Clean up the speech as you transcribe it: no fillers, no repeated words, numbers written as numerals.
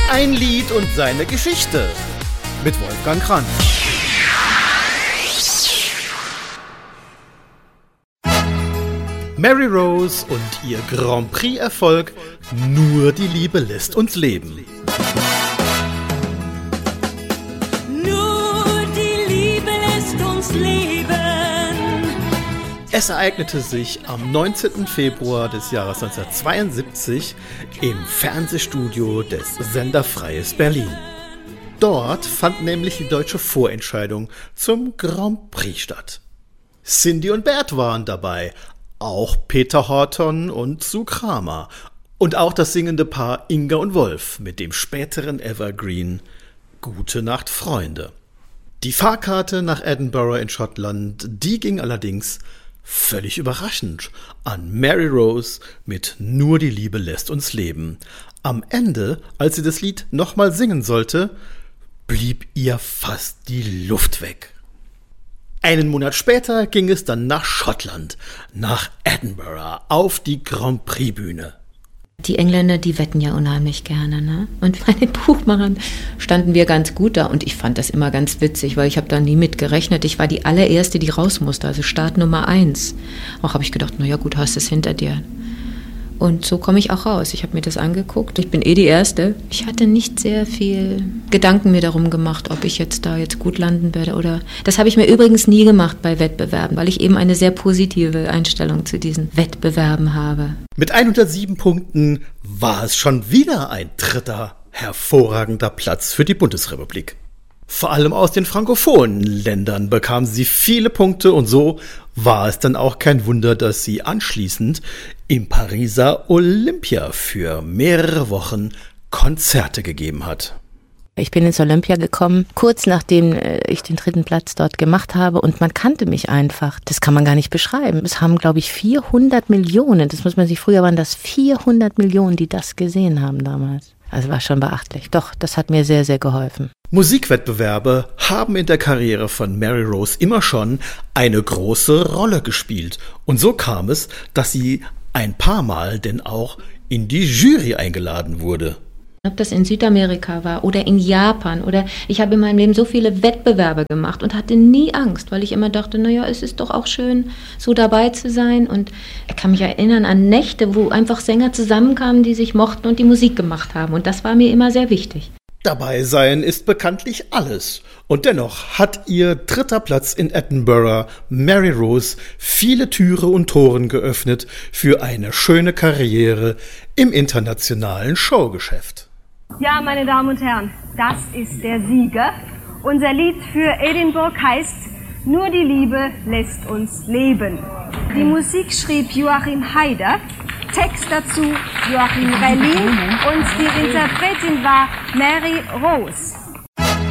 Ein Lied und seine Geschichte mit Wolfgang Kranz. Mary Rose und ihr Grand Prix-Erfolg Nur die Liebe lässt uns leben. Nur die Liebe lässt uns leben. Es ereignete sich am 19. Februar des Jahres 1972 im Fernsehstudio des Sender Freies Berlin. Dort fand nämlich die deutsche Vorentscheidung zum Grand Prix statt. Cindy und Bert waren dabei, auch Peter Horton und Sue Kramer und auch das singende Paar Inga und Wolf mit dem späteren Evergreen Gute Nacht, Freunde. Die Fahrkarte nach Edinburgh in Schottland, die ging allerdings völlig überraschend an Mary Rose mit Nur die Liebe lässt uns leben. Am Ende, als sie das Lied nochmal singen sollte, blieb ihr fast die Luft weg. Einen Monat später ging es dann nach Schottland, nach Edinburgh, auf die Grand Prix Bühne. Die Engländer, die wetten ja unheimlich gerne, ne? Und bei den Buchmachern standen wir ganz gut da und ich fand das immer ganz witzig, weil ich habe da nie mit gerechnet. Ich war die allererste, die raus musste, also Start Nummer 1. Auch habe ich gedacht, na ja gut, hast es hinter dir. Und so komme ich auch raus. Ich habe mir das angeguckt. Ich bin die Erste. Ich hatte nicht sehr viel Gedanken mir darum gemacht, ob ich jetzt da jetzt gut landen werde oder... Das habe ich mir übrigens nie gemacht bei Wettbewerben, weil ich eben eine sehr positive Einstellung zu diesen Wettbewerben habe. Mit 107 Punkten war es schon wieder ein dritter hervorragender Platz für die Bundesrepublik. Vor allem aus den frankophonen Ländern bekam sie viele Punkte und so war es dann auch kein Wunder, dass sie anschließend im Pariser Olympia für mehrere Wochen Konzerte gegeben hat. Ich bin ins Olympia gekommen, kurz nachdem ich den 3. Platz dort gemacht habe und man kannte mich einfach. Das kann man gar nicht beschreiben. Es haben, glaube ich, 400 Millionen, das muss man sich, früher waren das 400 Millionen, die das gesehen haben damals. Also war schon beachtlich. Doch, das hat mir sehr, sehr geholfen. Musikwettbewerbe haben in der Karriere von Mary Rose immer schon eine große Rolle gespielt. Und so kam es, dass sie ein paar Mal denn auch in die Jury eingeladen wurde. Ob das in Südamerika war oder in Japan oder ich habe in meinem Leben so viele Wettbewerbe gemacht und hatte nie Angst, weil ich immer dachte, naja, es ist doch auch schön, so dabei zu sein. Und ich kann mich erinnern an Nächte, wo einfach Sänger zusammenkamen, die sich mochten und die Musik gemacht haben. Und das war mir immer sehr wichtig. Dabei sein ist bekanntlich alles. Und dennoch hat ihr 3. Platz in Edinburgh Mary Rose viele Türen und Toren geöffnet für eine schöne Karriere im internationalen Showgeschäft. Ja, meine Damen und Herren, das ist der Sieger. Unser Lied für Edinburgh heißt Nur die Liebe lässt uns leben. Die Musik schrieb Joachim Haider, Text dazu Joachim Berlin und die Interpretin war Mary Rose.